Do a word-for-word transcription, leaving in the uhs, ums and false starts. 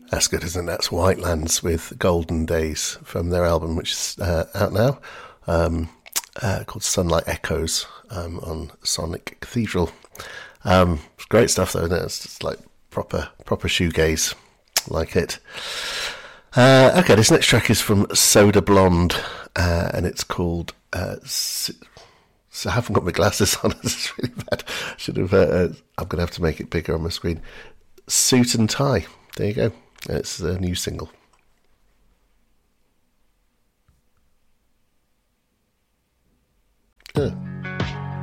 That's good, isn't it? That's Whitelands with Golden Days from their album, which is uh, out now, um, uh, called Sunlight Echoes um, on Sonic Cathedral. Um, it's great stuff, though, isn't it? It's just like proper, proper shoegaze, like it. Uh, okay, this next track is from Soda Blonde, uh, and it's called. Uh, so I haven't got my glasses on. It's really bad. Should have. Uh, I'm going to have to make it bigger on my screen. Suit and Tie. There you go. It's a new single. Uh.